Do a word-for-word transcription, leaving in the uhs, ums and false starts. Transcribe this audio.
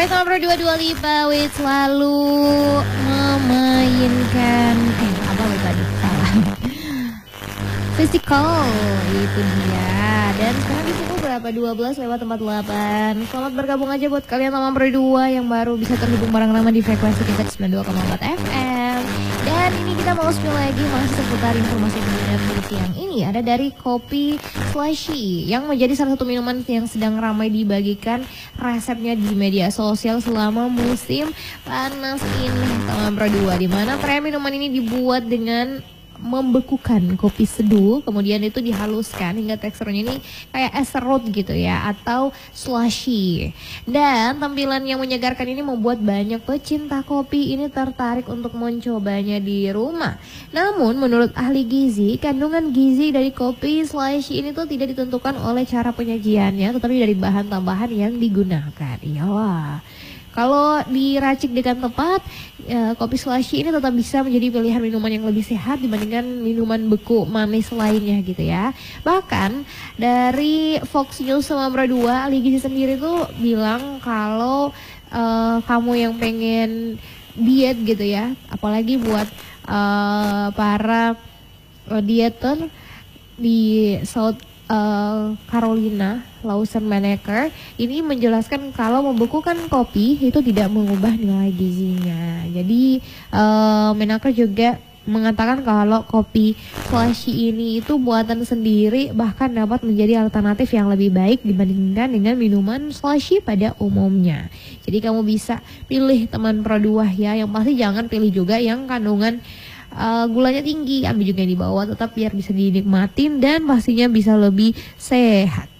Baik, nomor dua Dua Lipa with selalu memainkan eh apa lo tadi salah physical itu dia. Dan sekarang di pukul berapa? dua belas lewat empat puluh delapan. Selamat bergabung aja buat kalian nomor dua yang baru bisa terhubung bareng nama di frekuensi kita sembilan puluh dua koma empat F M. Dan ini kita mau spill lagi masih seputar informasi kuliner di siang ini. Ada dari kopi slushy yang menjadi salah satu minuman yang sedang ramai dibagikan resepnya di media sosial selama musim panas ini. Nomor dua, di mana tren minuman ini dibuat dengan membekukan kopi seduh, kemudian itu dihaluskan hingga teksturnya ini kayak es serut gitu ya, atau slushy. Dan tampilan yang menyegarkan ini membuat banyak pecinta kopi ini tertarik untuk mencobanya di rumah. Namun menurut ahli gizi, kandungan gizi dari kopi slushy ini tuh tidak ditentukan oleh cara penyajiannya, tetapi dari bahan tambahan yang digunakan. Iyalah. Kalau diracik dengan tepat, ya, kopi slushy ini tetap bisa menjadi pilihan minuman yang lebih sehat dibandingkan minuman beku manis lainnya gitu ya. Bahkan dari Fox News nomor dua, ahli gizi sendiri tuh bilang kalau uh, kamu yang pengen diet gitu ya, apalagi buat uh, para uh, dieter di South Uh, Carolina, Lawson Menaker ini menjelaskan kalau membekukan kopi itu tidak mengubah nilai gizinya. Jadi uh, Menaker juga mengatakan kalau kopi slushy ini itu buatan sendiri, bahkan dapat menjadi alternatif yang lebih baik dibandingkan dengan minuman slushy pada umumnya. Jadi kamu bisa pilih teman Pro dua ya, yang pasti jangan pilih juga yang kandungan Uh, gulanya tinggi, ambil juga yang di bawah, tetap biar bisa dinikmatin dan pastinya bisa lebih sehat.